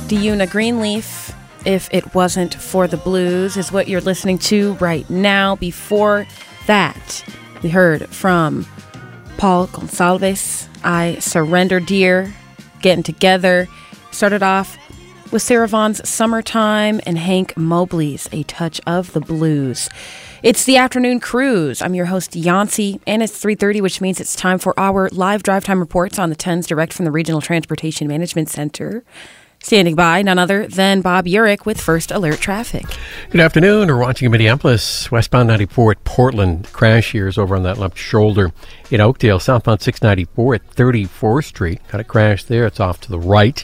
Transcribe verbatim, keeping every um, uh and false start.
Diuna Greenleaf, If It Wasn't for the Blues, is what you're listening to right now. Before that, we heard from Paul Gonsalves, I Surrender Dear, Getting Together. Started off with Sarah Vaughan's Summertime and Hank Mobley's A Touch of the Blues. It's the Afternoon Cruise. I'm your host, Yancey, and it's three thirty, which means it's time for our live drive time reports on the tens direct from the Regional Transportation Management Center. Standing by, none other than Bob Urich with First Alert Traffic. Good afternoon. We're watching in Minneapolis, westbound ninety-four at Portland. Crash here is over on that left shoulder. In Oakdale, southbound six ninety-four at thirty-fourth Street. Got a crash there. It's off to the right.